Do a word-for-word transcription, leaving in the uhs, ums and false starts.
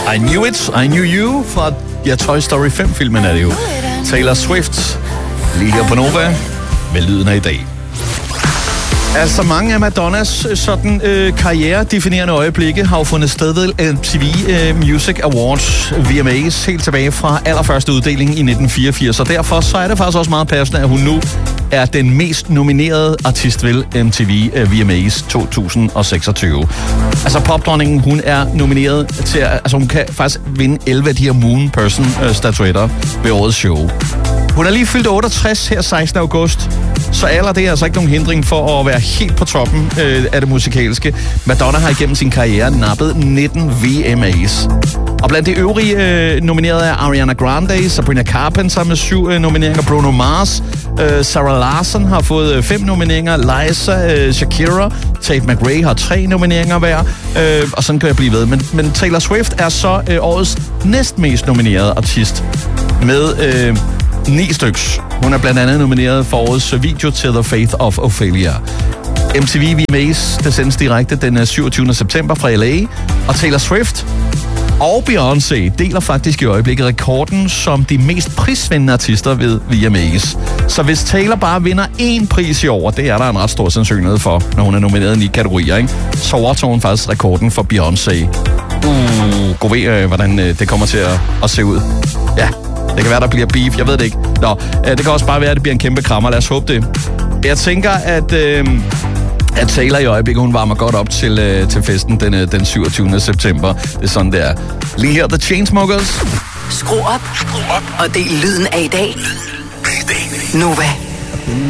I Knew It, I Knew You fra ja, Toy Story fem-filmen er det jo. Taylor Swift, lige her på Nova, med lyden af i dag. Altså mange af Madonnas sådan øh, karrieredefinerende øjeblikke har jo fundet sted ved M T V øh, Music Awards, V M A's, helt tilbage fra allerførste uddeling i nitten fireogfirs. Og derfor så er det faktisk også meget passende, at hun nu er den mest nominerede artist ved M T V øh, V M A's to tusind og seksogtyve. Altså popdronningen, hun er nomineret til, altså hun kan faktisk vinde elleve af de her Moon Person øh, statuetter ved årets show. Hun er lige fyldt otteogtres her sekstende august, så alder det er altså ikke nogen hindring for at være helt på toppen øh, af det musikalske. Madonna har igennem sin karriere nappet nitten V M A's. Og blandt de øvrige øh, nominerede er Ariana Grande, Sabrina Carpenter med syv øh, nomineringer, Bruno Mars, øh, Sarah Larson har fået øh, fem nomineringer, Liza, øh, Shakira, Tate McRae har tre nomineringer hver, øh, og sådan kan jeg blive ved. Men, men Taylor Swift er så øh, årets næstmest nominerede artist med Øh, ni styks. Hun er blandt andet nomineret for årets video til The Faith of Ophelia. M T V V M A's, det sendes direkte den syvogtyvende september fra L A. Og Taylor Swift og Beyoncé deler faktisk i øjeblikket rekorden som de mest prisvindende artister ved V M A's. Så hvis Taylor bare vinder én pris i år, det er der en ret stor sandsynlighed for, når hun er nomineret i ni kategorier, ikke? Så overtog hun faktisk rekorden for Beyoncé. Uh, god ved, hvordan det kommer til at, at se ud. Ja. Det kan være, der bliver beef. Jeg ved det ikke. Nå, det kan også bare være, at det bliver en kæmpe krammer. Lad os håbe det. Jeg tænker, at, øh, at Taylor i øjeblikket, hun varmer godt op til, øh, til festen den, den syvogtyvende september. Det er sådan, det er. Lige her, The Chainsmokers. Skru op. Skru op. Og del lyden af i dag. Nova.